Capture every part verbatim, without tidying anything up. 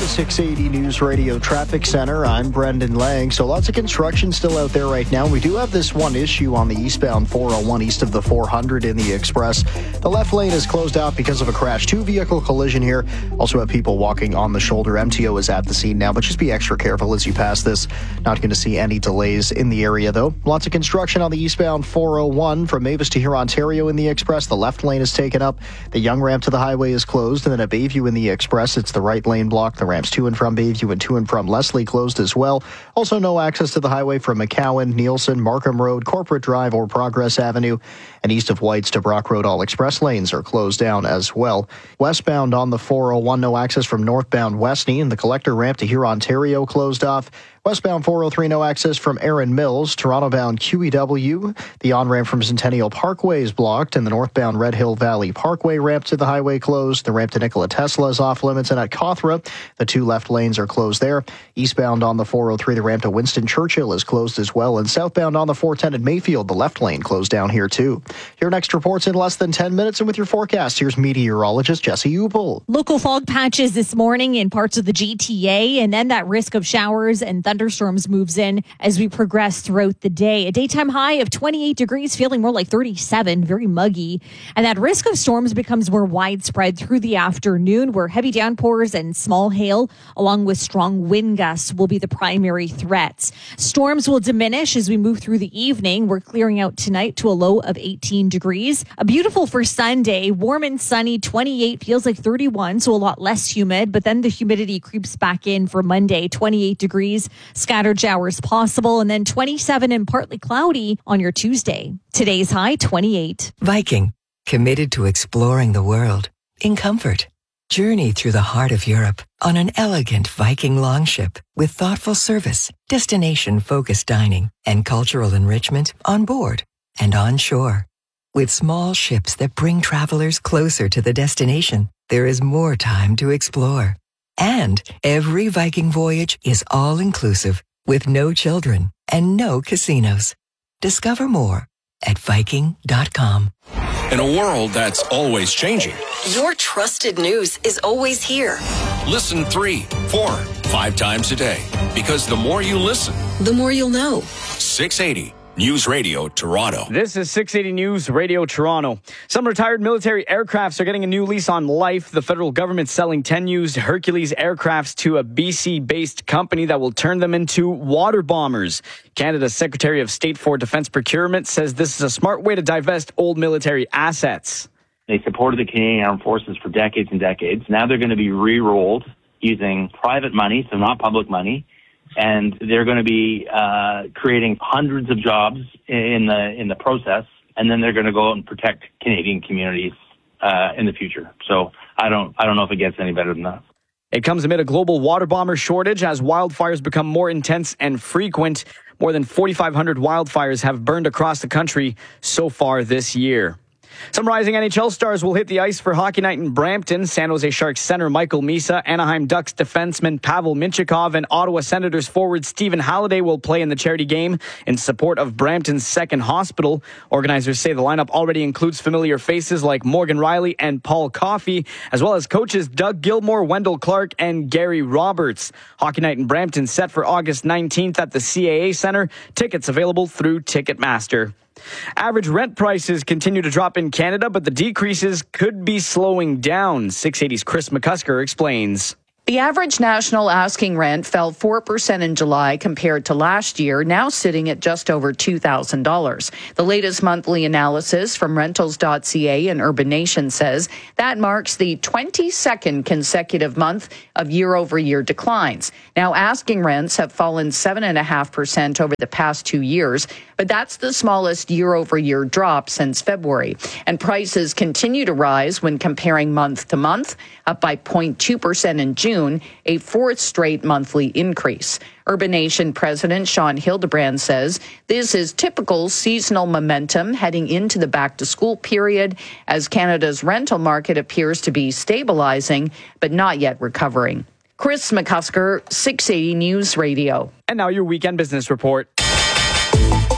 the six eighty News Radio Traffic Center. I'm Brendan Lang. So lots of construction still out there right now. We do have this one issue on the eastbound four oh one east of the four hundred in the Express. The left lane is closed out because of a crash. Two-vehicle collision here. Also have people walking on the shoulder. M T O is at the scene now, but just be extra careful as you pass this. Not going to see any delays in the area, though. Lots of construction on the eastbound four oh one from Mavis to here, Ontario in the Express. The left lane is taken up. The Young ramp to the highway is closed. And then at Bayview in the Express, it's the right lane blocked. The ramps to and from Bayview and to and from Leslie closed as well. Also no access to the highway from McCowan, Nielsen, Markham Road, Corporate Drive or Progress Avenue. And east of Whites to Brock Road, all express lanes are closed down as well. Westbound on the four oh one, no access from northbound Westney, and the collector ramp to here, Ontario closed off. Westbound four oh three, no access from Erin Mills. Toronto-bound Q E W. The on-ramp from Centennial Parkway is blocked, and the northbound Red Hill Valley Parkway ramp to the highway closed. The ramp to Nikola Tesla is off limits, and at Cawthra, the two left lanes are closed there. Eastbound on the four oh three, the ramp to Winston Churchill is closed as well, and southbound on the four ten at Mayfield, the left lane closed down here too. Your next report's in less than ten minutes, and with your forecast, here's meteorologist Jesse Upel. Local fog patches this morning in parts of the G T A, and then that risk of showers and thunderstorms moves in as we progress throughout the day. A daytime high of twenty-eight degrees, feeling more like thirty-seven, very muggy. And that risk of storms becomes more widespread through the afternoon, where heavy downpours and small hail, along with strong wind gusts, will be the primary threats. Storms will diminish as we move through the evening. We're clearing out tonight to a low of eighteen degrees. A beautiful for Sunday, warm and sunny, twenty-eight, feels like thirty-one, so a lot less humid. But then the humidity creeps back in for Monday, twenty-eight degrees, scattered showers possible, and then twenty-seven and partly cloudy on your Tuesday. Today's high, twenty-eight. Viking, committed to exploring the world in comfort. Journey through the heart of Europe on an elegant Viking longship with thoughtful service, destination-focused dining, and cultural enrichment on board and on shore. With small ships that bring travelers closer to the destination, there is more time to explore. And every Viking voyage is all-inclusive with no children and no casinos. Discover more at Viking dot com. In a world that's always changing, your trusted news is always here. Listen three, four, five times a day. Because the more you listen, the more you'll know. six eighty News Radio Toronto. This is six eighty News Radio Toronto. Some retired military aircrafts are getting a new lease on life. The federal government's selling ten used Hercules aircrafts to a B C-based company that will turn them into water bombers. Canada's Secretary of State for Defense Procurement says this is a smart way to divest old military assets. They supported the Canadian Armed Forces for decades and decades. Now they're going to be re-rolled using private money, so not public money. And they're going to be uh, creating hundreds of jobs in the in the process, and then they're going to go out and protect Canadian communities uh, in the future. So I don't I don't know if it gets any better than that. It comes amid a global water bomber shortage as wildfires become more intense and frequent. More than forty-five hundred wildfires have burned across the country so far this year. Some rising N H L stars will hit the ice for Hockey Night in Brampton. San Jose Sharks center Michael Misa, Anaheim Ducks defenseman Pavel Mintyukov, and Ottawa Senators forward Stephen Halliday will play in the charity game in support of Brampton's Second Hospital. Organizers say the lineup already includes familiar faces like Morgan Riley and Paul Coffey, as well as coaches Doug Gilmore, Wendell Clark, and Gary Roberts. Hockey Night in Brampton set for August nineteenth at the C A A Center. Tickets available through Ticketmaster. Average rent prices continue to drop in Canada, but the decreases could be slowing down. six eighty's Chris McCusker explains. The average national asking rent fell four percent in July compared to last year, now sitting at just over two thousand dollars. The latest monthly analysis from rentals dot c a and Urban Nation says that marks the twenty-second consecutive month of year-over-year declines. Now, asking rents have fallen seven point five percent over the past two years, but that's the smallest year-over-year drop since February. And prices continue to rise when comparing month to month, up by zero point two percent in June. A fourth straight monthly increase. Urban Nation President Sean Hildebrand says this is typical seasonal momentum heading into the back-to-school period as Canada's rental market appears to be stabilizing but not yet recovering. Chris McCusker, six eighty News Radio. And now your weekend business report.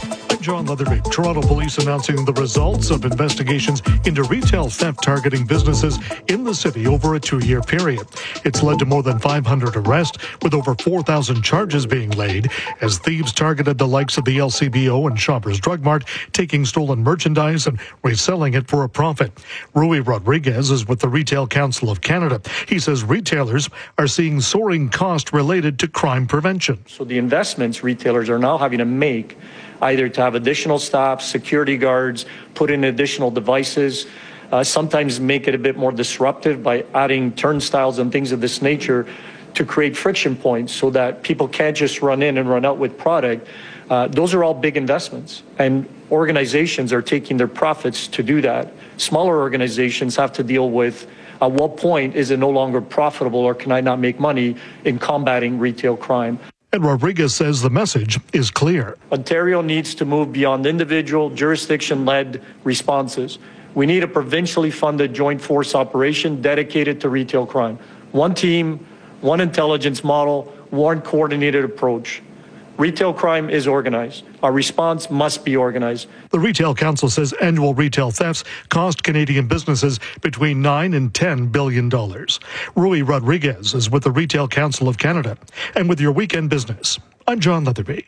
John Leatherby. Toronto police announcing the results of investigations into retail theft targeting businesses in the city over a two-year period. It's led to more than five hundred arrests, with over four thousand charges being laid as thieves targeted the likes of the L C B O and Shoppers Drug Mart, taking stolen merchandise and reselling it for a profit. Rui Rodriguez is with the Retail Council of Canada. He says retailers are seeing soaring costs related to crime prevention. So the investments retailers are now having to make, either to have additional staff, security guards, put in additional devices, uh, sometimes make it a bit more disruptive by adding turnstiles and things of this nature to create friction points so that people can't just run in and run out with product. Uh, those are all big investments, and organizations are taking their profits to do that. Smaller organizations have to deal with at what point is it no longer profitable, or can I not make money in combating retail crime? And Rodriguez says the message is clear. Ontario needs to move beyond individual jurisdiction-led responses. We need a provincially funded joint force operation dedicated to retail crime. One team, one intelligence model, one coordinated approach. Retail crime is organized. Our response must be organized. The Retail Council says annual retail thefts cost Canadian businesses between nine and ten billion dollars. Rui Rodriguez is with the Retail Council of Canada. And with your weekend business, I'm John Leatherby.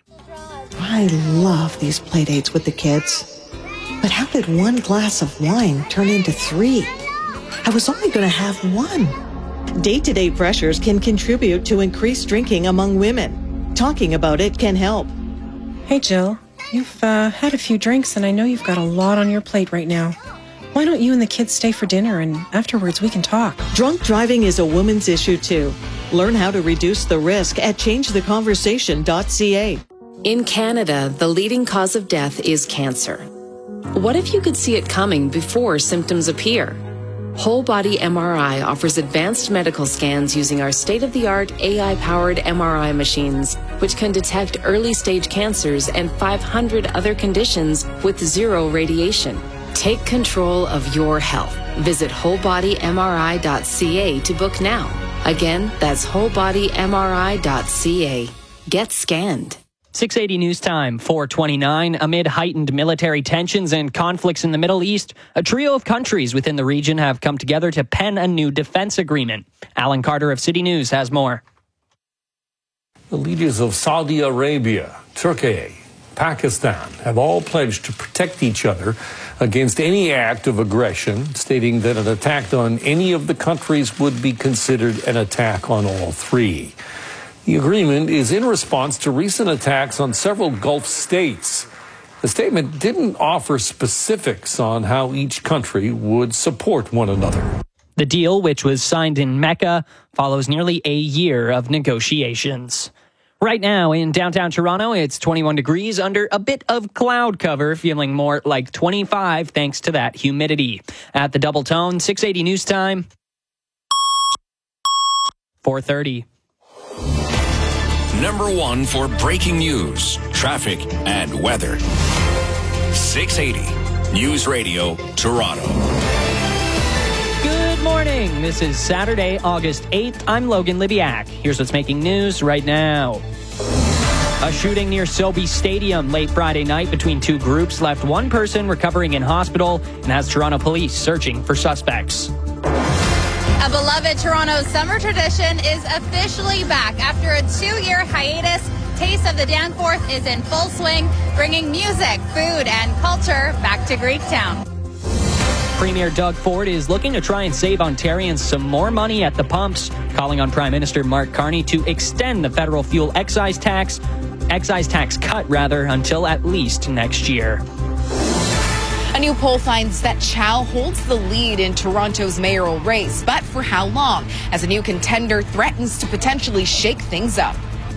I love these play dates with the kids. But how did one glass of wine turn into three? I was only going to have one. Day-to-day pressures can contribute to increased drinking among women. Talking about it can help. Hey, Jill, you've uh, had a few drinks and I know you've got a lot on your plate right now. Why don't you and the kids stay for dinner and afterwards we can talk? Drunk driving is a woman's issue too. Learn how to reduce the risk at change the conversation dot c a. In Canada, the leading cause of death is cancer. What if you could see it coming before symptoms appear? Whole Body M R I offers advanced medical scans using our state-of-the-art A I-powered M R I machines, which can detect early-stage cancers and five hundred other conditions with zero radiation. Take control of your health. Visit whole body m r i dot c a to book now. Again, that's whole body m r i dot c a. Get scanned. six eighty News Time, four twenty-nine. Amid heightened military tensions and conflicts in the Middle East, a trio of countries within the region have come together to pen a new defense agreement. Alan Carter of City News has more. The leaders of Saudi Arabia, Turkey, Pakistan have all pledged to protect each other against any act of aggression, stating that an attack on any of the countries would be considered an attack on all three. The agreement is in response to recent attacks on several Gulf states. The statement didn't offer specifics on how each country would support one another. The deal, which was signed in Mecca, follows nearly a year of negotiations. Right now in downtown Toronto, it's twenty-one degrees under a bit of cloud cover, feeling more like twenty-five thanks to that humidity. At the Double Tone, six eighty News Time, four thirty. Number one for breaking news, traffic, and weather. six eighty News Radio, Toronto. Good morning. This is Saturday, August eighth. I'm Logan Libiak. Here's what's making news right now. A shooting near Sobe Stadium late Friday night between two groups left one person recovering in hospital and has Toronto police searching for suspects. A beloved Toronto summer tradition is officially back. After a two-year hiatus, Taste of the Danforth is in full swing, bringing music, food, and culture back to Greektown. Premier Doug Ford is looking to try and save Ontarians some more money at the pumps, calling on Prime Minister Mark Carney to extend the federal fuel excise tax, excise tax cut rather, until at least next year. A new poll finds that Chow holds the lead in Toronto's mayoral race, but for how long, as a new contender threatens to potentially shake things up.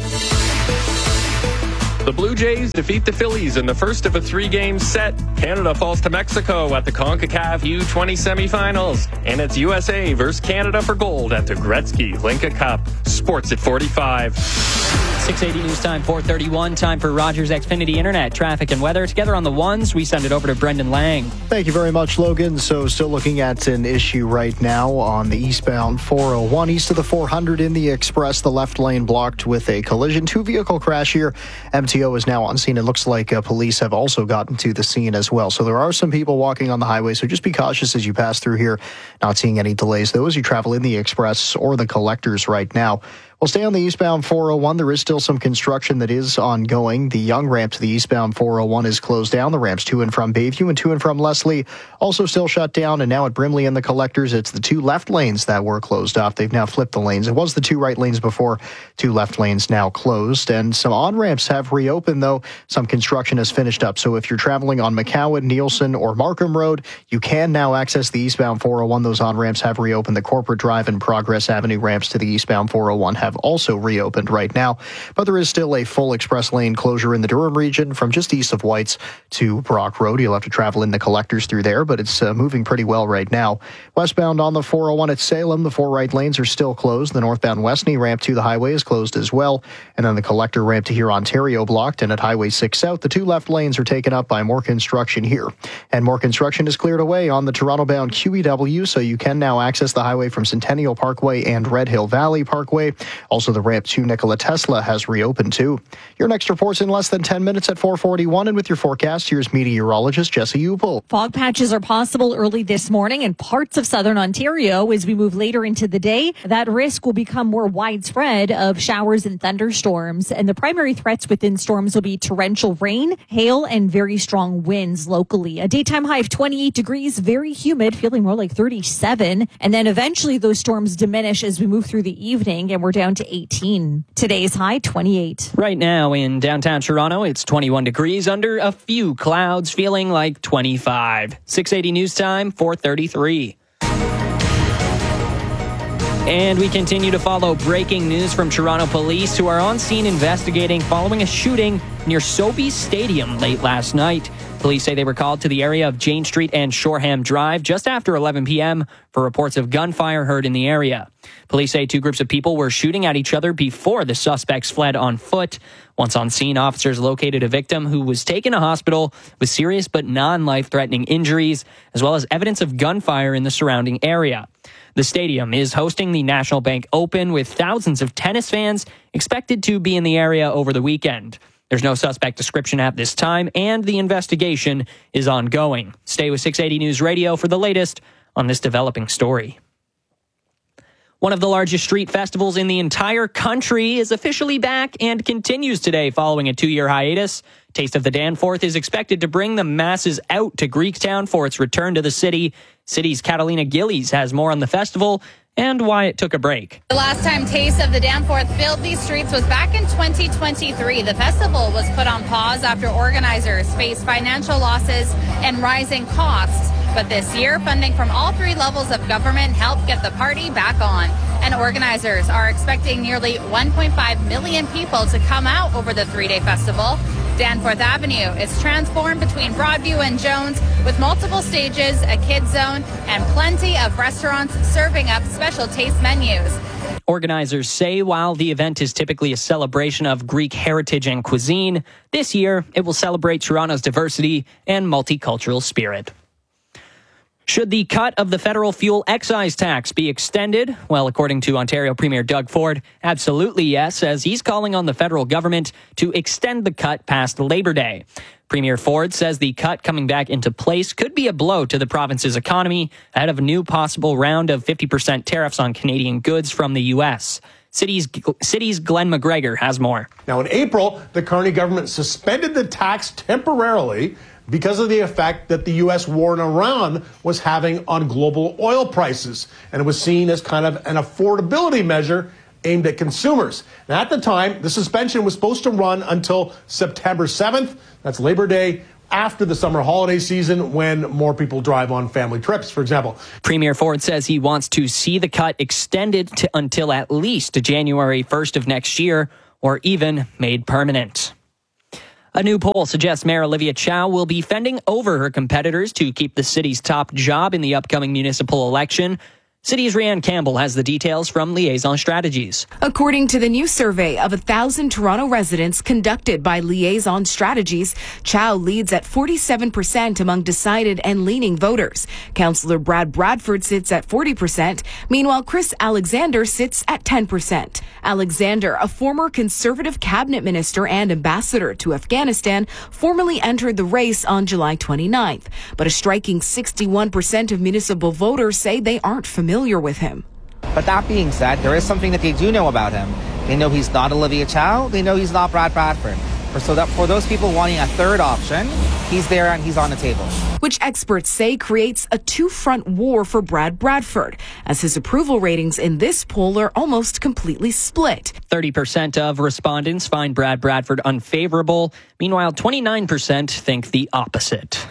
The Blue Jays defeat the Phillies in the first of a three-game set. Canada falls to Mexico at the CONCACAF U twenty semifinals. And it's U S A versus Canada for gold at the Gretzky Linka Cup. Sports at forty-five. six eighty News Time, four thirty-one. Time for Rogers Xfinity Internet, traffic and weather. Together on the ones, we send it over to Brendan Lang. Thank you very much, Logan. So still looking at an issue right now on the eastbound four oh one, east of the four hundred in the Express. The left lane blocked with a collision. Two-vehicle crash here. Empty T O is now on scene. It looks like uh, police have also gotten to the scene as well. So there are some people walking on the highway, so just be cautious as you pass through here. Not seeing any delays, though, as you travel in the Express or the Collectors right now. We'll stay on the eastbound four oh one. There is still some construction that is ongoing. The Yonge ramp to the eastbound four oh one is closed down. The ramps to and from Bayview and to and from Leslie also still shut down. And now at Brimley and the Collectors, it's the two left lanes that were closed off. They've now flipped the lanes. It was the two right lanes before, two left lanes now closed. And some on-ramps have reopened, though. Some construction has finished up. So if you're traveling on McCowan, Nielsen, or Markham Road, you can now access the eastbound four oh one. Those on-ramps have reopened. The Corporate Drive and Progress Avenue ramps to the eastbound four oh one have also reopened right now, but there is still a full express lane closure in the Durham region from just east of White's to Brock Road. You'll have to travel in the Collectors through there, but it's uh, moving pretty well right now. Westbound on the four oh one at Salem, the four right lanes are still closed. The northbound Westney ramp to the highway is closed as well, and then the Collector ramp to here Ontario blocked, and at Highway six South, the two left lanes are taken up by more construction here. And more construction is cleared away on the Toronto-bound Q E W, so you can now access the highway from Centennial Parkway and Red Hill Valley Parkway. Also, the ramp to Nikola Tesla has reopened too. Your next report's in less than ten minutes at four forty-one, and with your forecast, here's meteorologist Jesse Upel. Fog patches are possible early this morning in parts of southern Ontario. As we move later into the day, that risk will become more widespread of showers and thunderstorms. And the primary threats within storms will be torrential rain, hail, and very strong winds locally. A daytime high of twenty-eight degrees, very humid, feeling more like thirty-seven. And then eventually those storms diminish as we move through the evening, and we're down to eighteen. Today's high, twenty-eight. Right now in downtown Toronto, it's twenty-one degrees under a few clouds, feeling like twenty-five. six eighty News Time, four thirty-three. And we continue to follow breaking news from Toronto police, who are on scene investigating following a shooting near Sobeys Stadium late last night. Police say they were called to the area of Jane Street and Shoreham Drive just after eleven p.m. for reports of gunfire heard in the area. Police say two groups of people were shooting at each other before the suspects fled on foot. Once on scene, officers located a victim who was taken to hospital with serious but non-life-threatening injuries, as well as evidence of gunfire in the surrounding area. The stadium is hosting the National Bank Open, with thousands of tennis fans expected to be in the area over the weekend. There's no suspect description at this time, and the investigation is ongoing. Stay with six eighty News Radio for the latest on this developing story. One of the largest street festivals in the entire country is officially back and continues today following a two-year hiatus. Taste of the Danforth is expected to bring the masses out to Greektown for its return to the city. City's Catalina Gillies has more on the festival and why it took a break. The last time Taste of the Danforth filled these streets was back in twenty twenty-three. The festival was put on pause after organizers faced financial losses and rising costs. But this year, funding from all three levels of government helped get the party back on. And organizers are expecting nearly one point five million people to come out over the three-day festival. Danforth Avenue is transformed between Broadview and Jones, with multiple stages, a kids zone, and plenty of restaurants serving up special taste menus. Organizers say while the event is typically a celebration of Greek heritage and cuisine, this year it will celebrate Toronto's diversity and multicultural spirit. Should the cut of the federal fuel excise tax be extended? Well, according to Ontario Premier Doug Ford, absolutely yes, as he's calling on the federal government to extend the cut past Labor Day. Premier Ford says the cut coming back into place could be a blow to the province's economy ahead of a new possible round of fifty percent tariffs on Canadian goods from the U S. City's, City's Glenn McGregor has more. Now, in April, the Carney government suspended the tax temporarily because of the effect that the U S war in Iran was having on global oil prices. And it was seen as kind of an affordability measure aimed at consumers. And at the time, the suspension was supposed to run until September seventh. That's Labor Day, after the summer holiday season, when more people drive on family trips, for example. Premier Ford says he wants to see the cut extended to until at least January first of next year, or even made permanent. A new poll suggests Mayor Olivia Chow will be fending over her competitors to keep the city's top job in the upcoming municipal election. City's Rianne Campbell has the details from Liaison Strategies. According to the new survey of one thousand Toronto residents conducted by Liaison Strategies, Chow leads at forty-seven percent among decided and leaning voters. Councillor Brad Bradford sits at forty percent. Meanwhile, Chris Alexander sits at ten percent. Alexander, a former Conservative cabinet minister and ambassador to Afghanistan, formally entered the race on July twenty-ninth. But a striking sixty-one percent of municipal voters say they aren't familiar with him. But that being said, there is something that they do know about him. They know he's not Olivia Chow. They know he's not Brad Bradford. So that for those people wanting a third option, he's there and he's on the table. Which experts say creates a two-front war for Brad Bradford, as his approval ratings in this poll are almost completely split. thirty percent of respondents find Brad Bradford unfavorable. Meanwhile, twenty-nine percent think the opposite.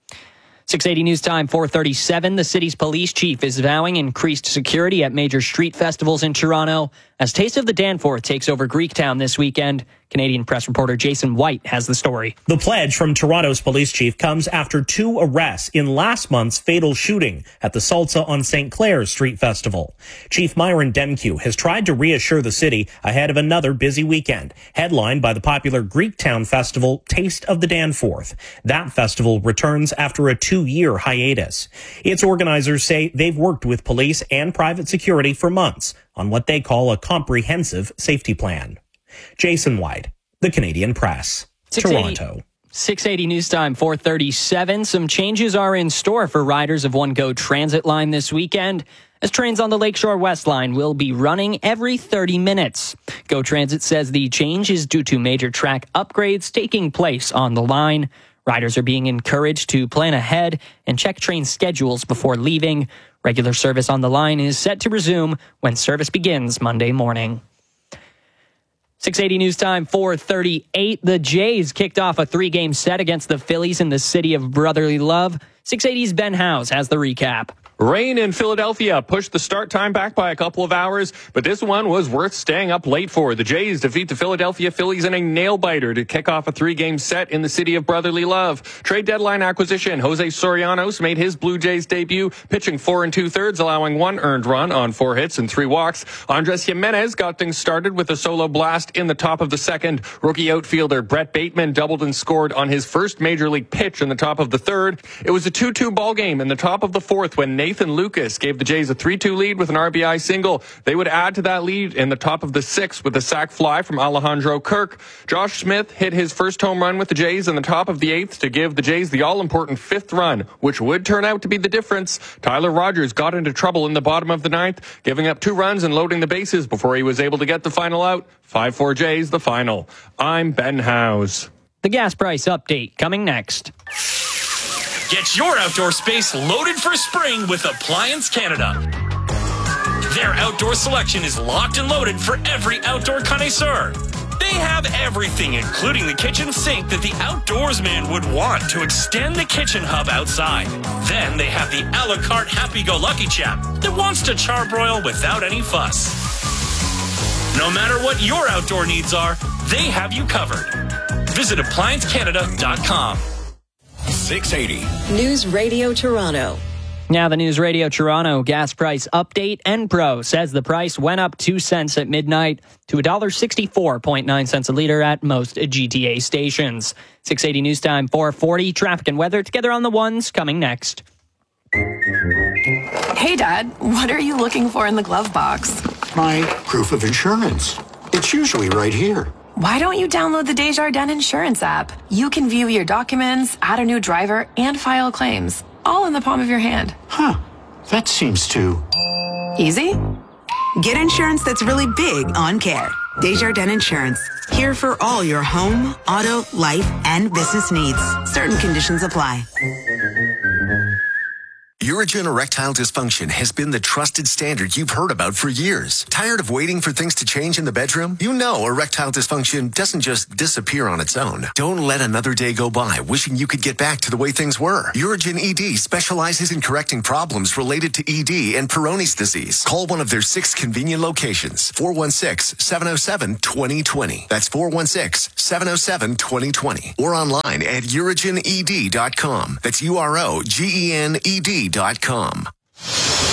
six eighty News Time, four thirty-seven. The city's police chief is vowing increased security at major street festivals in Toronto as Taste of the Danforth takes over Greektown this weekend. Canadian press reporter Jason White has the story. The pledge from Toronto's police chief comes after two arrests in last month's fatal shooting at the Salsa on Saint Clair's Street Festival. Chief Myron Demkew has tried to reassure the city ahead of another busy weekend, headlined by the popular Greektown festival Taste of the Danforth. That festival returns after a two-year hiatus. Its organizers say they've worked with police and private security for months on what they call a comprehensive safety plan. Jason White, The Canadian Press, Toronto. six eighty News Time, four thirty-seven. Some changes are in store for riders of One Go Transit Line this weekend, as trains on the Lakeshore West Line will be running every thirty minutes. Go Transit says the change is due to major track upgrades taking place on the line. Riders are being encouraged to plan ahead and check train schedules before leaving. Regular service on the line is set to resume when service begins Monday morning. six eighty News Time, four thirty-eight. The Jays kicked off a three-game set against the Phillies in the city of brotherly love. six eighty's Ben Howes has the recap. Rain in Philadelphia pushed the start time back by a couple of hours, but this one was worth staying up late for. The Jays defeat the Philadelphia Phillies in a nail-biter to kick off a three-game set in the city of brotherly love. Trade deadline acquisition, Jose Sorianos made his Blue Jays debut, pitching four and two-thirds, allowing one earned run on four hits and three walks. Andres Jimenez got things started with a solo blast in the top of the second. Rookie outfielder Brett Bateman doubled and scored on his first major league pitch in the top of the third. It was a two two ball game in the top of the fourth when Nathan Nathan Lucas gave the Jays a three two lead with an R B I single. They would add to that lead in the top of the sixth with a sac fly from Alejandro Kirk. Josh Smith hit his first home run with the Jays in the top of the eighth to give the Jays the all-important fifth run, which would turn out to be the difference. Tyler Rogers got into trouble in the bottom of the ninth, giving up two runs and loading the bases before he was able to get the final out. five four Jays, the final. I'm Ben Howes. The gas price update coming next. Get your outdoor space loaded for spring with Appliance Canada. Their outdoor selection is locked and loaded for every outdoor connoisseur. They have everything, including the kitchen sink that the outdoorsman would want to extend the kitchen hub outside. Then they have the a la carte happy-go-lucky chap that wants to charbroil without any fuss. No matter what your outdoor needs are, they have you covered. Visit appliance canada dot com. six eighty News Radio Toronto. Now the News Radio Toronto gas price update. Enpro says the price went up two cents at midnight to one dollar sixty-four point nine cents a litre at most G T A stations. six eighty News Time, four forty. Traffic and weather together on the ones coming next. Hey, Dad, what are you looking for in the glove box? My proof of insurance. It's usually right here. Why don't you download the Desjardins Insurance app? You can view your documents, add a new driver, and file claims, all in the palm of your hand. Huh. That seems too... easy? Get insurance that's really big on care. Desjardins Insurance. Here for all your home, auto, life, and business needs. Certain conditions apply. Urigen erectile dysfunction has been the trusted standard you've heard about for years. Tired of waiting for things to change in the bedroom? You know erectile dysfunction doesn't just disappear on its own. Don't let another day go by wishing you could get back to the way things were. Urigen E D specializes in correcting problems related to E D and Peyronie's disease. Call one of their six convenient locations. four one six, seven oh seven, two oh two oh. That's four one six, seven oh seven, two oh two oh. Or online at urigen e d dot com. That's U R O G E N E D dot com.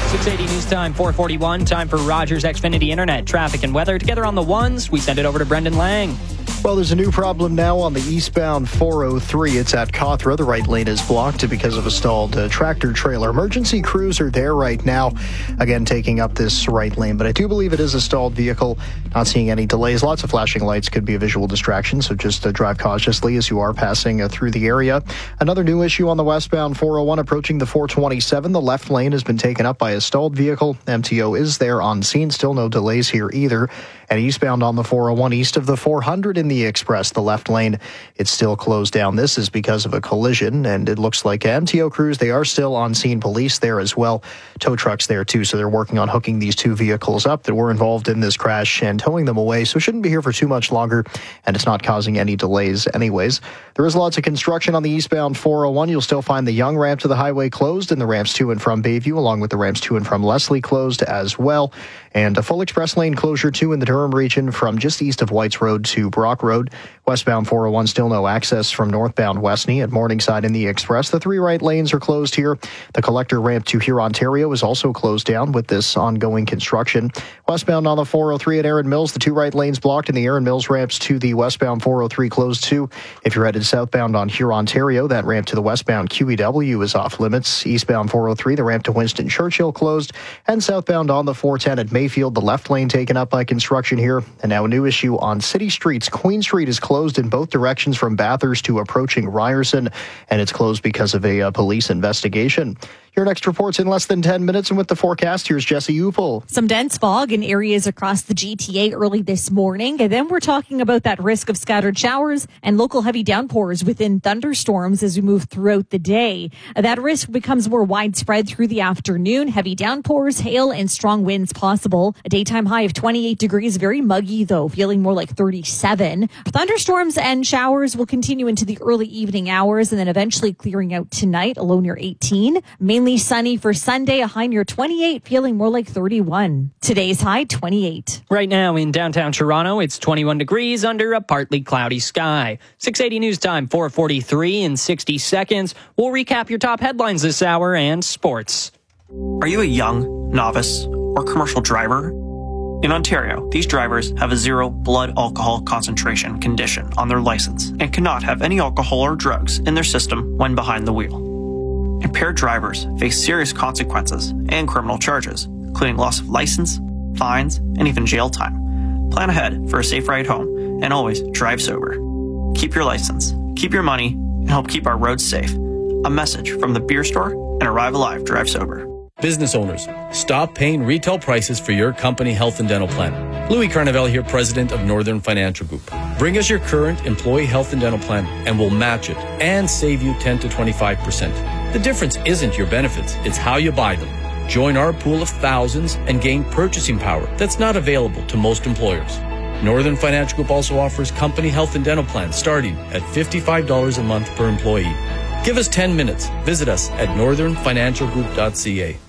six eighty News Time, four forty-one. Time for Rogers Xfinity Internet, traffic and weather. Together on the ones, we send it over to Brendan Lang. Well, there's a new problem now on the eastbound four oh three. It's at Cawthra. The right lane is blocked because of a stalled uh, tractor trailer. Emergency crews are there right now, again, taking up this right lane. But I do believe it is a stalled vehicle. Not seeing any delays. Lots of flashing lights could be a visual distraction, so just uh, drive cautiously as you are passing uh, through the area. Another new issue on the westbound four oh one approaching the four twenty-seven. The left lane has been taken up by a stalled vehicle. M T O is there on scene. Still no delays here either. And eastbound on the four oh one east of the four hundred in the express, the left lane, it's still closed down. This is because of a collision, and it looks like M T O crews, they are still on scene. Police there as well. Tow trucks there too, so they're working on hooking these two vehicles up that were involved in this crash and towing them away, so shouldn't be here for too much longer, and it's not causing any delays anyways. There is lots of construction on the eastbound four oh one. You'll still find the Young ramp to the highway closed and the ramps to and from Bayview, along with the ramps to and from Leslie closed as well. And a full express lane closure too in the Durham region from just east of Whites Road to Brock Road. Westbound four oh one, still no access from northbound Westney at Morningside in the express. The three right lanes are closed here. The collector ramp to here, Ontario is also closed down with this ongoing construction. Westbound on the four oh three at Erin Mills, the two right lanes blocked, and the Erin Mills ramps to the westbound four oh three closed too. If you're headed southbound on here, Ontario, that ramp to the westbound Q E W is off limits. Eastbound four oh three, the ramp to Winston Churchill closed, and southbound on the four ten at Mayfield, the left lane taken up by construction here. And now a new issue on city streets. Queen Street is closed in both directions from Bathurst to approaching Ryerson, and it's closed because of a uh, police investigation. Your next report's in less than ten minutes, and with the forecast, here's Jesse Upel. Some dense fog in areas across the G T A early this morning, and then we're talking about that risk of scattered showers and local heavy downpours within thunderstorms as we move throughout the day. That risk becomes more widespread through the afternoon. Heavy downpours, hail, and strong winds possible. A daytime high of twenty-eight degrees, very muggy though, feeling more like thirty-seven. Thunderstorms and showers will continue into the early evening hours and then eventually clearing out tonight, a low near eighteen. Mainly sunny for Sunday, a high near twenty-eight, feeling more like thirty-one. Today's high, twenty-eight. Right now in downtown Toronto, it's twenty-one degrees under a partly cloudy sky. six eighty News Time, four forty-three in sixty seconds. We'll recap your top headlines this hour and sports. Are you a young, novice, or commercial driver? In Ontario, these drivers have a zero blood alcohol concentration condition on their license and cannot have any alcohol or drugs in their system when behind the wheel. Impaired drivers face serious consequences and criminal charges, including loss of license, fines, and even jail time. Plan ahead for a safe ride home and always drive sober. Keep your license, keep your money, and help keep our roads safe. A message from the Beer Store and Arrive Alive Drive Sober. Business owners, stop paying retail prices for your company health and dental plan. Louis Carnevale here, president of Northern Financial Group. Bring us your current employee health and dental plan and we'll match it and save you ten to twenty-five percent. The difference isn't your benefits, it's how you buy them. Join our pool of thousands and gain purchasing power that's not available to most employers. Northern Financial Group also offers company health and dental plans starting at fifty-five dollars a month per employee. Give us ten minutes. Visit us at northern financial group dot c a.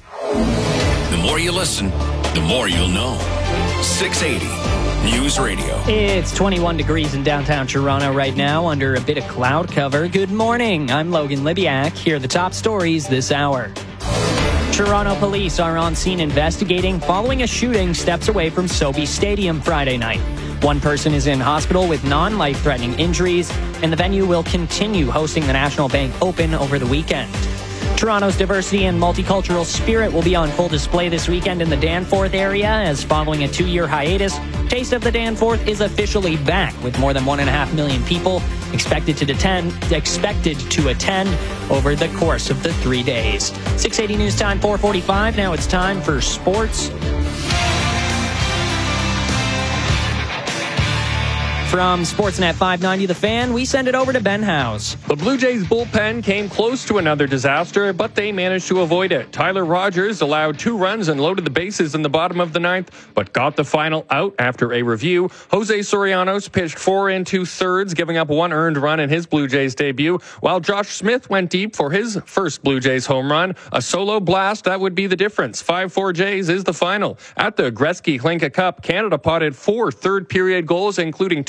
The more you listen, the more you'll know. six eighty News Radio. It's twenty-one degrees in downtown Toronto right now under a bit of cloud cover. Good morning. I'm Logan Libiak. Here are the top stories this hour. Toronto police are on scene investigating following a shooting steps away from Sobeys Stadium Friday night. One person is in hospital with non-life-threatening injuries, and the venue will continue hosting the National Bank Open over the weekend. Toronto's diversity and multicultural spirit will be on full display this weekend in the Danforth area, as following a two-year hiatus, Taste of the Danforth is officially back with more than one and a half million people expected to attend, expected to attend over the course of the three days. six eighty News Time, four forty-five. Now it's time for sports. From Sportsnet five ninety The Fan, we send it over to Ben House. The Blue Jays bullpen came close to another disaster, but they managed to avoid it. Tyler Rogers allowed two runs and loaded the bases in the bottom of the ninth, but got the final out after a review. Jose Sorianos pitched four and two thirds, giving up one earned run in his Blue Jays debut, while Josh Smith went deep for his first Blue Jays home run. A solo blast, that would be the difference. five four Jays is the final. At the Gretzky Hlinka Cup, Canada potted four third-period goals, including two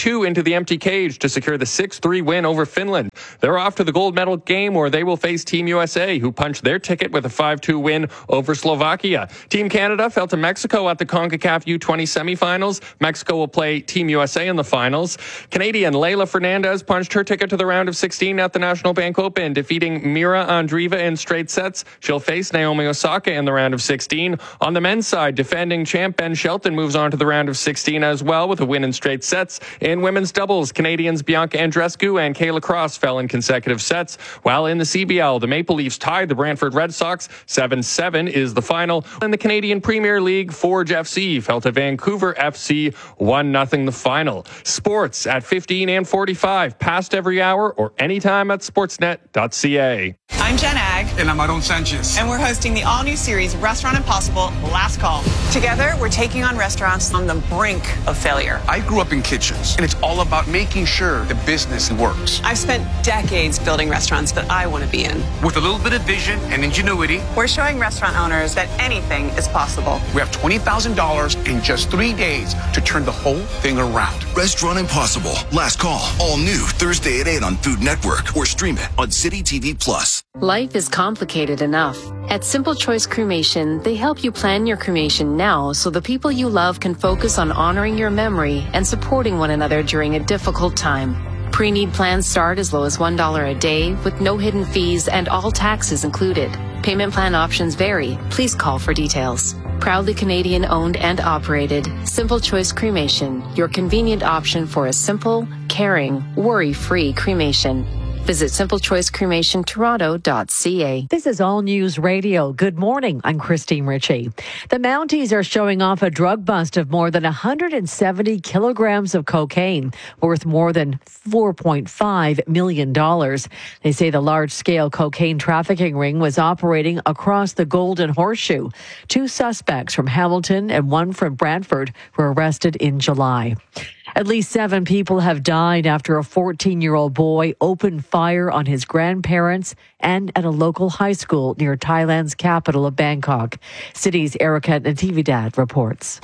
two into the empty cage to secure the six three win over Finland. They're off to the gold medal game where they will face Team U S A, who punched their ticket with a five two win over Slovakia. Team Canada fell to Mexico at the CONCACAF U twenty semifinals. Mexico will play Team U S A in the finals. Canadian Leylah Fernandez punched her ticket to the round of sixteen at the National Bank Open, defeating Mira Andreeva in straight sets. She'll face Naomi Osaka in the round of sixteen. On the men's side, defending champ Ben Shelton moves on to the round of sixteen as well with a win in straight sets. In women's doubles, Canadians Bianca Andreescu and Kayla Cross fell in consecutive sets, while in the C B L, the Maple Leafs tied the Brantford Red Sox. seven seven is the final. In the Canadian Premier League, Forge F C fell to Vancouver F C one nothing the final. Sports at fifteen and forty-five, past every hour or anytime at sportsnet dot c a. I'm Jen Ag. And I'm Aaron Sanchez. And we're hosting the all-new series Restaurant Impossible Last Call. Together, we're taking on restaurants on the brink of failure. I grew up in kitchens, and it's all about making sure the business works. I've spent decades building restaurants that I want to be in. With a little bit of vision and ingenuity, we're showing restaurant owners that anything is possible. We have twenty thousand dollars in just three days to turn the whole thing around. Restaurant Impossible Last Call. All new Thursday at eight on Food Network or stream it on City T V Plus. Life is complicated enough. At Simple Choice Cremation, they help you plan your cremation now so the people you love can focus on honoring your memory and supporting one another during a difficult time. Pre-need plans start as low as one dollar a day with no hidden fees and all taxes included. Payment plan options vary. Please call for details. Proudly Canadian owned and operated, Simple Choice Cremation, your convenient option for a simple, caring, worry-free cremation. Visit simple choice cremation toronto dot c a. This is All News Radio. Good morning. I'm Christine Ritchie. The Mounties are showing off a drug bust of more than one hundred seventy kilograms of cocaine, worth more than four point five million dollars. They say the large-scale cocaine trafficking ring was operating across the Golden Horseshoe. Two suspects from Hamilton and one from Brantford were arrested in July. At least seven people have died after a fourteen-year-old boy opened fire on his grandparents and at a local high school near Thailand's capital of Bangkok. City's Erica Natividad reports.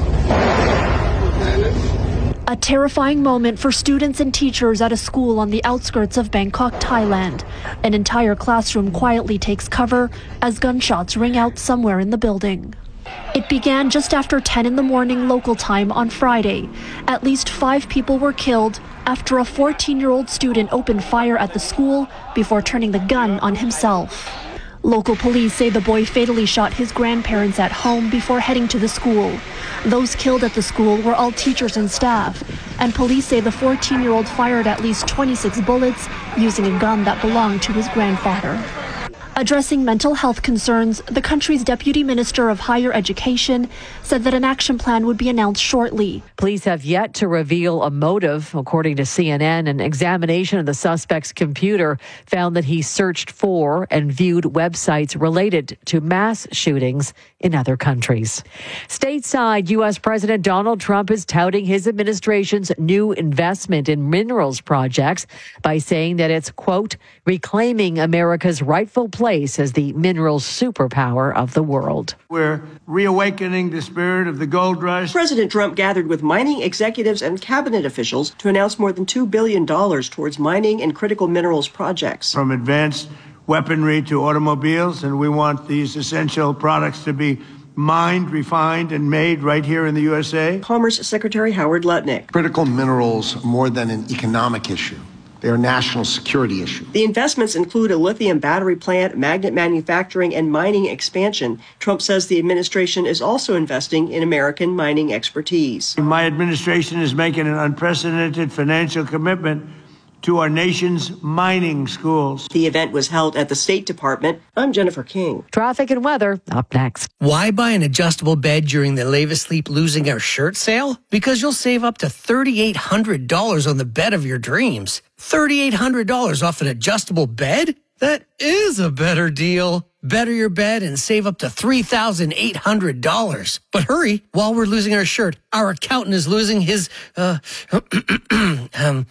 A terrifying moment for students and teachers at a school on the outskirts of Bangkok, Thailand. An entire classroom quietly takes cover as gunshots ring out somewhere in the building. It began just after ten in the morning local time on Friday. At least five people were killed after a fourteen-year-old student opened fire at the school before turning the gun on himself. Local police say the boy fatally shot his grandparents at home before heading to the school. Those killed at the school were all teachers and staff, and police say the fourteen-year-old fired at least twenty-six bullets using a gun that belonged to his grandfather. Addressing mental health concerns, the country's Deputy Minister of Higher Education said that an action plan would be announced shortly. Police have yet to reveal a motive. According to C N N, an examination of the suspect's computer found that he searched for and viewed websites related to mass shootings in other countries. Stateside, U S. President Donald Trump is touting his administration's new investment in minerals projects by saying that it's, quote, reclaiming America's rightful place place as the minerals superpower of the world. We're reawakening the spirit of the gold rush. President Trump gathered with mining executives and cabinet officials to announce more than two billion dollars towards mining and critical minerals projects. From advanced weaponry to automobiles, and we want these essential products to be mined, refined, and made right here in the U S A. Commerce Secretary Howard Lutnick. Critical minerals are more than an economic issue. They're a national security issue. The investments include a lithium battery plant, magnet manufacturing, and mining expansion. Trump says the administration is also investing in American mining expertise. My administration is making an unprecedented financial commitment to our nation's mining schools. The event was held at the State Department. I'm Jennifer King. Traffic and weather up next. Why buy an adjustable bed during the Levis Sleep Losing Our Shirt sale? Because you'll save up to three thousand eight hundred dollars on the bed of your dreams. three thousand eight hundred dollars off an adjustable bed? That is a better deal. Better your bed and save up to three thousand eight hundred dollars. But hurry, while we're losing our shirt, our accountant is losing his, uh, um,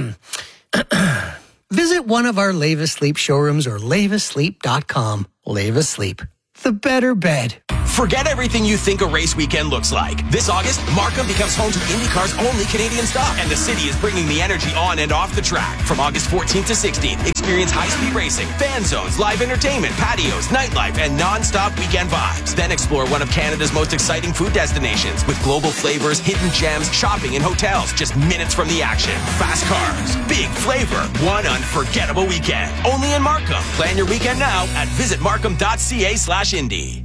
visit one of our Levis Sleep showrooms or levis sleep dot com. Levis Sleep, the better bed. Forget everything you think a race weekend looks like. This August, Markham becomes home to IndyCar's only Canadian stop, and the city is bringing the energy on and off the track. From August fourteenth to sixteenth, experience high-speed racing, fan zones, live entertainment, patios, nightlife, and non-stop weekend vibes. Then explore one of Canada's most exciting food destinations with global flavors, hidden gems, shopping, and hotels just minutes from the action. Fast cars, big flavor, one unforgettable weekend. Only in Markham. Plan your weekend now at visit markham dot c a slash indy.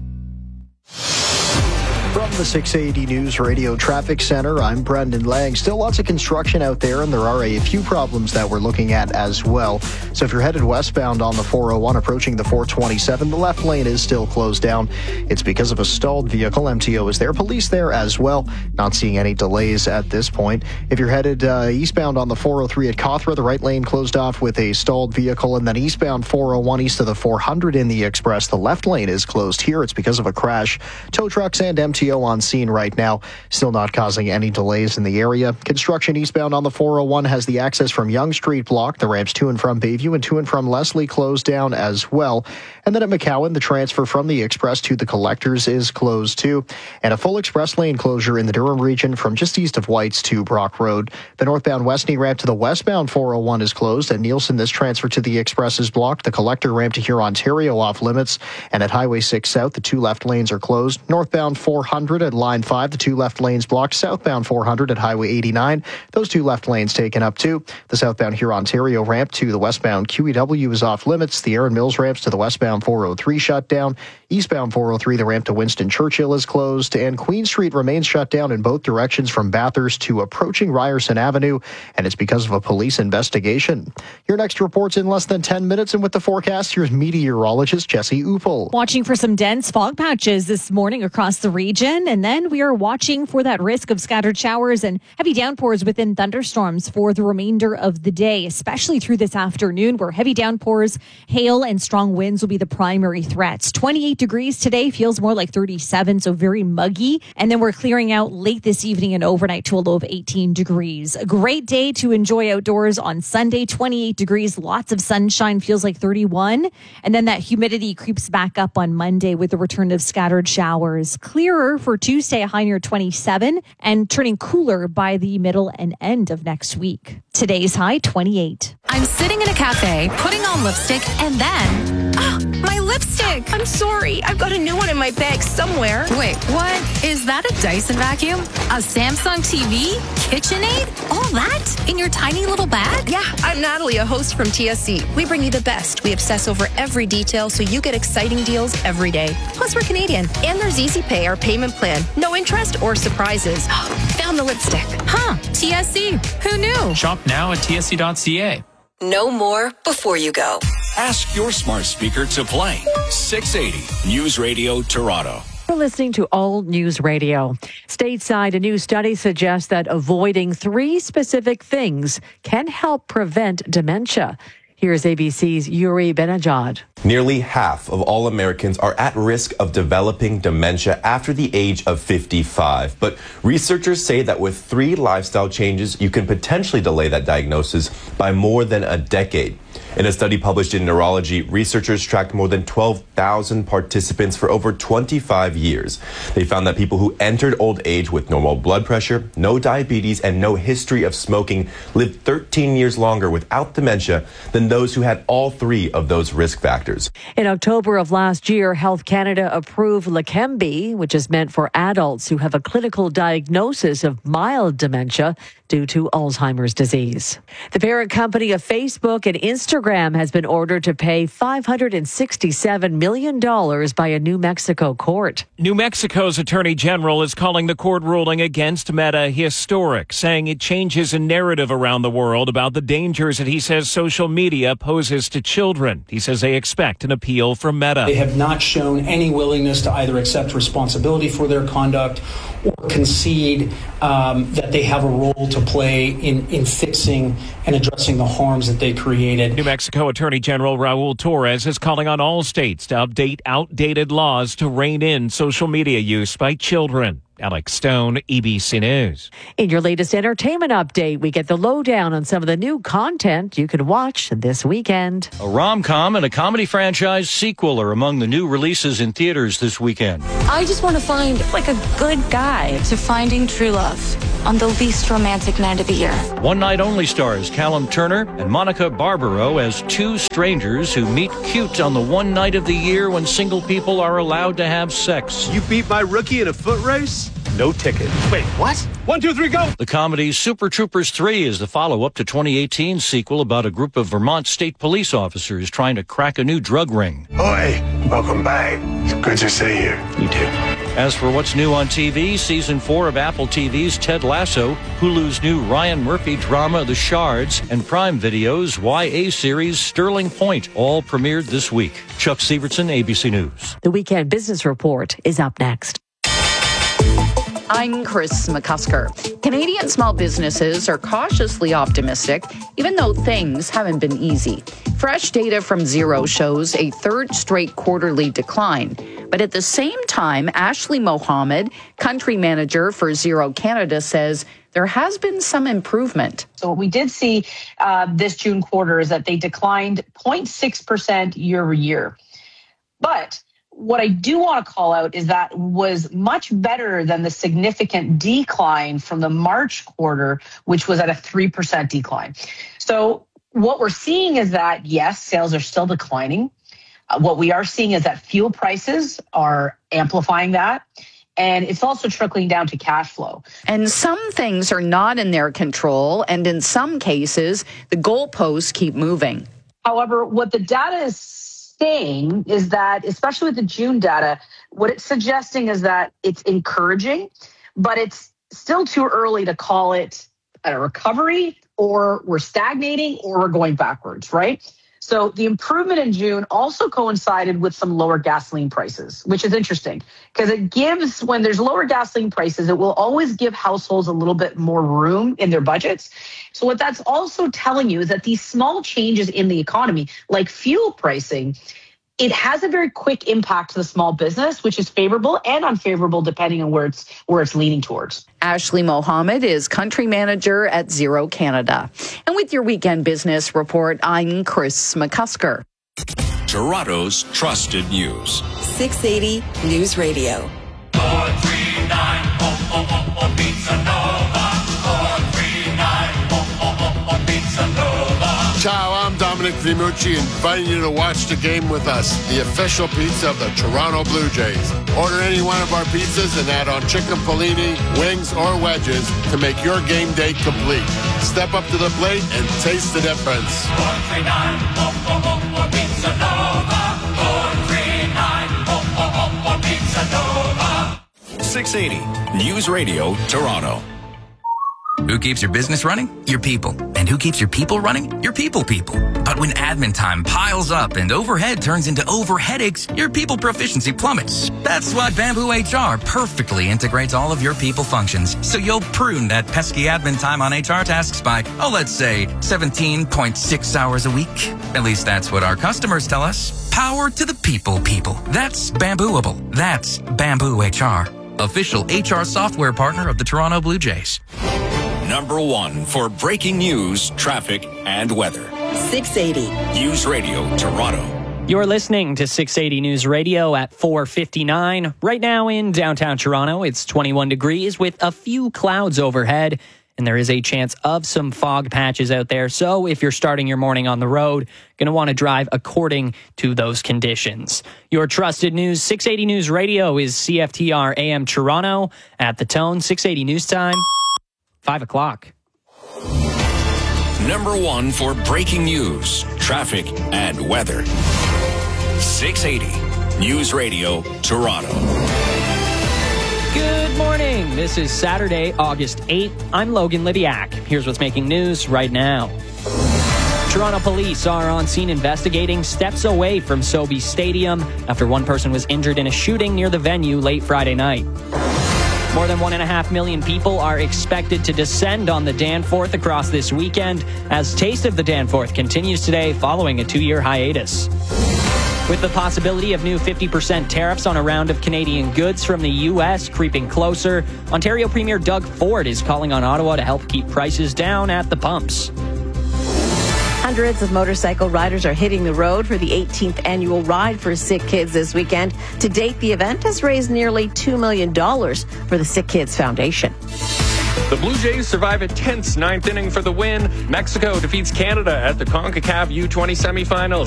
From the six eighty News Radio Traffic Center, I'm Brendan Lang. Still lots of construction out there, and there are a few problems that we're looking at as well. So if you're headed westbound on the four oh one approaching the four twenty-seven, the left lane is still closed down. It's because of a stalled vehicle. M T O is there. Police there as well. Not seeing any delays at this point. If you're headed uh, eastbound on the four oh three at Cawthra, the right lane closed off with a stalled vehicle. And then eastbound four oh one east of the four hundred in the Express, the left lane is closed here. It's because of a crash. Tow trucks and M T O on scene right now, still not causing any delays in the area. Construction eastbound on the four oh one has the access from Yonge Street blocked. The ramps to and from Bayview and to and from Leslie closed down as well. And then at McCowan, the transfer from the Express to the Collectors is closed too. And a full express lane closure in the Durham region from just east of Whites to Brock Road. The northbound Westney ramp to the westbound four oh one is closed. At Nielsen, this transfer to the Express is blocked. The Collector ramp to Huron, Ontario off limits. And at Highway six South, the two left lanes are closed. Northbound four hundred at Line five, the two left lanes blocked. Southbound four hundred at Highway eighty-nine, those two left lanes taken up too. The southbound Huron, Ontario ramp to the westbound Q E W is off limits. The Erin Mills ramps to the westbound four oh three shut down. Eastbound four oh three, the ramp to Winston Churchill is closed. And Queen Street remains shut down in both directions from Bathurst to approaching Ryerson Avenue. And it's because of a police investigation. Your next report's in less than ten minutes. And with the forecast, here's meteorologist Jesse Uppel. Watching for some dense fog patches this morning across the region. And then we are watching for that risk of scattered showers and heavy downpours within thunderstorms for the remainder of the day, especially through this afternoon, where heavy downpours, hail, and strong winds will be the primary threats. twenty-eight degrees today, feels more like thirty-seven, so very muggy. And then we're clearing out late this evening and overnight to a low of eighteen degrees. A great day to enjoy outdoors on Sunday, twenty-eight degrees, lots of sunshine, feels like thirty-one. And then that humidity creeps back up on Monday with the return of scattered showers. Clearer for Tuesday, a high near twenty-seven, and turning cooler by the middle and end of next week. Today's high, twenty-eight. I'm sitting in a cafe, putting on lipstick, and then... Oh, my lipstick! I'm sorry. I've got a new one in my bag somewhere. Wait, what? Is that a Dyson vacuum? A Samsung T V? KitchenAid? All that? In your tiny little bag? Yeah, I'm Natalie, a host from T S C. We bring you the best. We obsess over every detail so you get exciting deals every day. Plus, we're Canadian. And there's Easy Pay, our payment plan. No interest or surprises. Found the lipstick. Huh, T S C. Who knew? Shop now at T S C dot C A. Know more before you go. Ask your smart speaker to play six eighty News Radio Toronto. You're listening to All News Radio. Stateside, a new study suggests that avoiding three specific things can help prevent dementia. Here's A B C's Yuri Benajad. Nearly half of all Americans are at risk of developing dementia after the age of fifty-five. But researchers say that with three lifestyle changes, you can potentially delay that diagnosis by more than a decade. In a study published in Neurology, researchers tracked more than twelve thousand participants for over twenty-five years. They found that people who entered old age with normal blood pressure, no diabetes, and no history of smoking lived thirteen years longer without dementia than those who had all three of those risk factors. In October of last year, Health Canada approved Leqembi, which is meant for adults who have a clinical diagnosis of mild dementia due to Alzheimer's disease. The parent company of Facebook and Instagram has been ordered to pay five hundred sixty-seven million dollars by a New Mexico court. New Mexico's Attorney General is calling the court ruling against Meta historic, saying it changes a narrative around the world about the dangers that he says social media poses to children. He says they expect an appeal from Meta. They have not shown any willingness to either accept responsibility for their conduct or concede um, that they have a role to play in, in fixing and addressing the harms that they created. New Mexico Attorney General Raul Torres is calling on all states to update outdated laws to rein in social media use by children. Alex Stone, E B C News. In your latest entertainment update, we get the lowdown on some of the new content you can watch this weekend. A rom-com and a comedy franchise sequel are among the new releases in theaters this weekend. I just want to find like a good guide to finding true love on the least romantic night of the year. One Night Only stars Callum Turner and Monica Barbaro as two strangers who meet cute on the one night of the year when single people are allowed to have sex. You beat my rookie in a foot race? No ticket. Wait, what? One, two, three, go! The comedy Super Troopers three is the follow-up to twenty eighteen's sequel about a group of Vermont state police officers trying to crack a new drug ring. Oi, welcome back. It's good to see you. You too. As for what's new on T V, season four of Apple T V's Ted Lasso, Hulu's new Ryan Murphy drama The Shards, and Prime Video's Y A series Sterling Point all premiered this week. Chuck Severson, A B C News. The Weekend Business Report is up next. I'm Chris McCusker. Canadian small businesses are cautiously optimistic, even though things haven't been easy. Fresh data from Xero shows a third straight quarterly decline. But at the same time, Ashley Mohammed, country manager for Xero Canada, says there has been some improvement. So what we did see uh, this June quarter is that they declined zero point six percent year over year. But what I do want to call out is that was much better than the significant decline from the March quarter, which was at a three percent decline. So what we're seeing is that, yes, sales are still declining. Uh, what we are seeing is that fuel prices are amplifying that. And it's also trickling down to cash flow. And some things are not in their control. And in some cases, the goalposts keep moving. However, what the data is saying is that, especially with the June data, what it's suggesting is that it's encouraging, but it's still too early to call it a recovery, or we're stagnating, or we're going backwards, right? So the improvement in June also coincided with some lower gasoline prices, which is interesting because it gives, when there's lower gasoline prices, it will always give households a little bit more room in their budgets. So what that's also telling you is that these small changes in the economy, like fuel pricing, it has a very quick impact to the small business, which is favorable and unfavorable depending on where it's where it's leaning towards. Ashley Mohammed is country manager at Xero Canada. And with your Weekend Business Report, I'm Chris McCusker. Toronto's trusted news. six eighty News Radio. four three nine, oh, oh, oh, oh, Pizza Nova. four three nine, oh, oh, oh, oh, Pizza Nova. Ciao, I'm Dominic Vimucci, inviting you to watch the game with us, the official pizza of the Toronto Blue Jays. Order any one of our pizzas and add on chicken polini, wings, or wedges to make your game day complete. Step up to the plate and taste the difference. four three nine, oh, oh, oh, oh, Pizza Nova. four three nine, oh, oh, oh, oh, Pizza Nova. six eighty News Radio, Toronto. Who keeps your business running? Your people. And who keeps your people running? Your people people. But when admin time piles up and overhead turns into over headaches, your people proficiency plummets. That's why Bamboo H R perfectly integrates all of your people functions. So you'll prune that pesky admin time on H R tasks by, oh, let's say seventeen point six hours a week. At least that's what our customers tell us. Power to the people people. That's Bambooable. That's Bamboo H R. Official H R software partner of the Toronto Blue Jays. Number one for breaking news, traffic, and weather. six eighty News Radio, Toronto. You're listening to six eighty News Radio at four fifty-nine. Right now in downtown Toronto, it's twenty-one degrees with a few clouds overhead, and there is a chance of some fog patches out there. So if you're starting your morning on the road, going to want to drive according to those conditions. Your trusted news, six eighty News Radio is C F T R A M Toronto at the tone. six eighty News Time, five o'clock. Number one for breaking news, traffic, and weather. six eighty News Radio, Toronto. Good morning. This is Saturday, August eighth. I'm Logan Lidiak. Here's what's making news right now. Toronto police are on scene investigating steps away from Sobeys Stadium after one person was injured in a shooting near the venue late Friday night. More than one and a half million people are expected to descend on the Danforth across this weekend as Taste of the Danforth continues today following a two-year hiatus. With the possibility of new fifty percent tariffs on a round of Canadian goods from the U S creeping closer, Ontario Premier Doug Ford is calling on Ottawa to help keep prices down at the pumps. Hundreds of motorcycle riders are hitting the road for the eighteenth annual Ride for Sick Kids this weekend. To date, the event has raised nearly two million dollars for the Sick Kids Foundation. The Blue Jays survive a tense ninth inning for the win. Mexico defeats Canada at the CONCACAF U twenty semifinals.